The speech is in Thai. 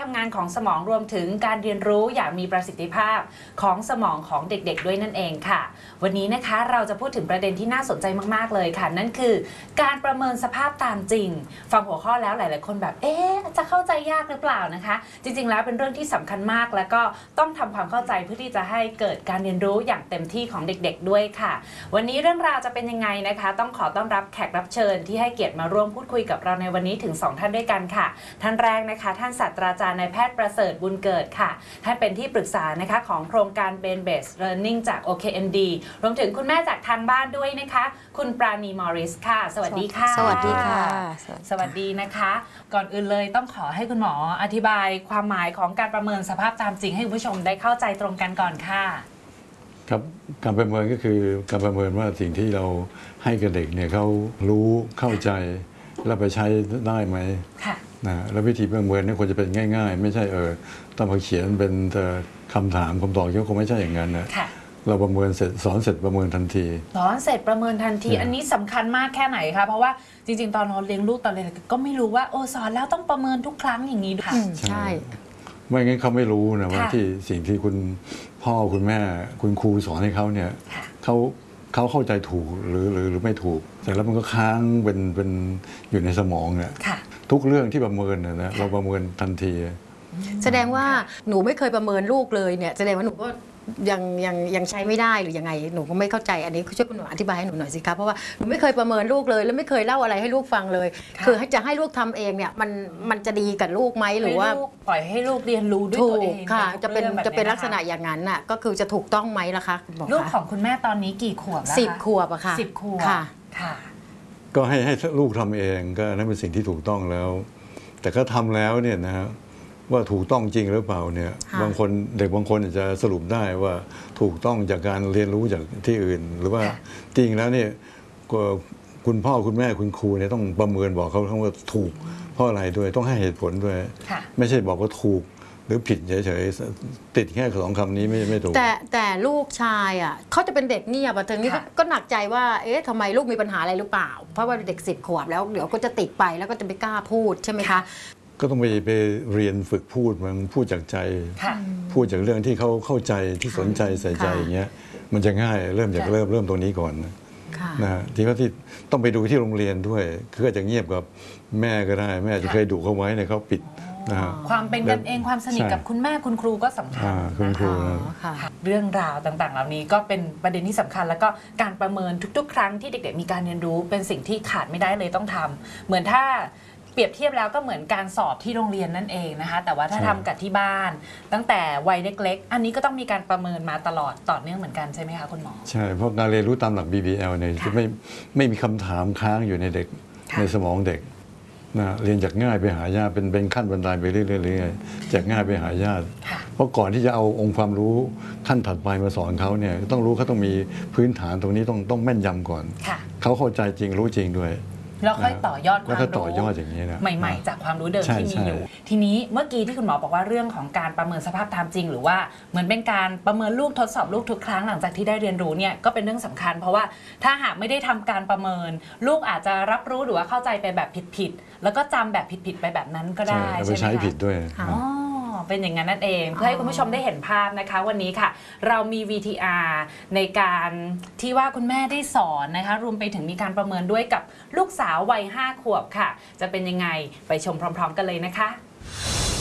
ทำงานของสมองรวมถึงการเรียนรู้อย่างมีประสิทธิภาพของสมองของเด็กๆด้วยนั่นเองค่ะวันนี้นะคะเราจะพูดถึงประเด็นที่น่าสนใจมากๆเลยค่ะนั่นคือการประเมินสภาพตามจริงฟังหัวข้อแล้วหลายๆคนแบบจะเข้าใจยากหรือเปล่านะคะจริงๆแล้วเป็นเรื่องที่สำคัญมากแล้วก็ต้องทำความเข้าใจเพื่อที่จะให้เกิดการเรียนรู้อย่างเต็มที่ของเด็กๆด้วยค่ะวันนี้เรื่องราวจะเป็นยังไงนะคะต้องขอต้อนรับแขกรับเชิญที่ให้เกียรติมาร่วมพูดคุยกับเราในวันนี้ถึง2ท่านด้วยกันค่ะท่านแรกนะคะท่านศาสตราจารย์นายแพทย์ประเสริฐบุญเกิดค่ะท่านเป็นที่ปรึกษานะคะของโครงการ Brain Based Learning จาก OKND รวมถึงคุณแม่จากทางบ้านด้วยนะคะคุณปราณีมอริสค่ะสวัสดีค่ะสวัสดีค่ะสวัสดีนะคะก่อนอื่นเลยต้องขอให้คุณหมออธิบายความหมายของการประเมินสภาพตามจริงให้คุณผู้ชมได้เข้าใจตรงกันก่อนค่ะครับการประเมินก็คือการประเมินว่าสิ่งที่เราให้กับเด็กเนี่ยเขารู้เข้าใจแล้วไปใช้ได้ไหมนะแล้ววิธีประเมินนี่ควรจะเป็นง่ายๆไม่ใช่ต้องมาเขียนเป็นคำถามคำตอบก็คงไม่ใช่อย่างนั้นนะเราประเมินเสร็จสอนเสร็จประเมินทันทีสอนเสร็จประเมินทันทีอันนี้สำคัญมากแค่ไหนคะเพราะว่าจริงๆตอนเราเลี้ยงลูกตอนเรียนก็ไม่รู้ว่าสอนแล้วต้องประเมินทุกครั้งอย่างนี้ค่ะใช่ไม่งั้นเขาไม่รู้นะว่าที่สิ่งที่คุณพ่อคุณแม่คุณครูสอนให้เขาเนี่ยเขาเข้าใจถูกหรือไม่ถูกแต่แล้วมันก็ค้างเป็นอยู่ในสมองเนี่ยทุกเรื่องที่ประเมินนะเราประเมินทันทีแสดงว่าหนูไม่เคยประเมินลูกเลยเนี่ยแสดงว่าหนูก็ยังใช้ไม่ได้หรือยังไงหนูก็ไม่เข้าใจอันนี้ช่วยคุณหนูอธิบายให้หนูหน่อยสิคะเพราะว่าหนูไม่เคยประเมินลูกเลยแล้วไม่เคยเล่าอะไรให้ลูกฟังเลยคือจะให้ลูกทำเองเนี่ยมันจะดีกับลูกไหมหรือว่าปล่อยให้ลูกเรียนรู้ด้วยตัวเองค่ะจะเป็นลักษณะอย่างนั้นน่ะก็คือจะถูกต้องไหมล่ะคะลูกของคุณแม่ตอนนี้กี่ขวบแล้วคะ 10 ขวบอะค่ะ 10 ขวบค่ะก็ให้ลูกทำเองก็นั่นเป็นสิ่งที่ถูกต้องแล้วแต่ก็ทำแล้วเนี่ยนะว่าถูกต้องจริงหรือเปล่าเนี่ยบางคนเด็กบางคนอาจจะสรุปได้ว่าถูกต้องจากการเรียนรู้จากที่อื่นหรือว่าจริงแล้วเนี่ยคุณพ่อคุณแม่คุณครูเนี่ยต้องประเมินบอกเขาทั้งว่าถูกเพราะอะไรด้วยต้องให้เหตุผลด้วยไม่ใช่บอกว่าถูกหรือผิดเฉยๆติดแค่2 คำนี้ไม่ถูกแต่ลูกชายอ่ะเขาจะเป็นเด็กเงียบถึงนี้ก็หนักใจว่าทำไมลูกมีปัญหาอะไรหรือเปล่าเพราะว่าเด็ก10 ขวบแล้วเดี๋ยวก็จะติดไปแล้วก็จะไม่กล้าพูดใช่ไหมคะก็ต้องไปเรียนฝึกพูดมันพูดจากใจพูดจากเรื่องที่เขาเข้าใจที่สนใจใส่ใจอย่างเงี้ยมันจะง่ายเริ่มจากเริ่มตรงนี้ก่อนนะที่ว่าที่ต้องไปดูที่โรงเรียนด้วยคือจะเงียบกับแม่ก็ได้แม่จะเคยดุเขาไว้เนี่ยเขาปิดความเป็นกันเองความสนิทกับคุณแม่คุณครูก็สำคัญเรื่องราวต่างๆเหล่านี้ก็เป็นประเด็นที่สำคัญแล้วก็การประเมินทุกๆครั้งที่เด็กๆมีการเรียนรู้เป็นสิ่งที่ขาดไม่ได้เลยต้องทำเหมือนถ้าเปรียบเทียบแล้วก็เหมือนการสอบที่โรงเรียนนั่นเองนะคะแต่ว่าถ้าทำกับที่บ้านตั้งแต่วัยเล็กๆอันนี้ก็ต้องมีการประเมินมาตลอดต่อเนื่องเหมือนกันใช่ไหมคะคุณหมอใช่เพราะการเรียนรู้ตามหลัก BBL เนี่ยจะไม่มีคำถามค้างอยู่ในเด็กในสมองเด็กนะเรียนจากง่ายไปหายากเป็นขั้นบันไดไปเรื่อยๆจากง่ายไปหายากเพราะก่อนที่จะเอาองค์ความรู้ขั้นถัดไปมาสอนเขาเนี่ยต้องรู้เขาต้องมีพื้นฐานตรงนี้ต้องแม่นยำก่อนเขาเข้าใจจริงรู้จริงด้วยแล้วค่อยต่อยอดความรู้ใหม่ๆจากความรู้เดิมที่มีอยู่ทีนี้เมื่อกี้ที่คุณหมอบอกว่าเรื่องของการประเมินสภาพตามจริงหรือว่าเหมือนเป็นการประเมินลูกทดสอบลูกทุกครั้งหลังจากที่ได้เรียนรู้เนี่ยก็เป็นเรื่องสำคัญเพราะว่าถ้าหากไม่ได้ทำการประเมินลูกอาจจะรับรู้หรือว่าเข้าใจไปแบบผิดๆแล้วก็จำแบบผิดๆไปแบบนั้นก็ได้ใช่ไหมคะใช้ผิดด้วยเป็นอย่างนั้นนั่นเองเพื่อให้คุณผู้ชมได้เห็นภาพนะคะวันนี้ค่ะเรามี VTR ในการที่ว่าคุณแม่ได้สอนนะคะรวมไปถึงมีการประเมินด้วยกับลูกสาววัย5 ขวบค่ะจะเป็นยังไงไปชมพร้อมๆกันเลยนะคะ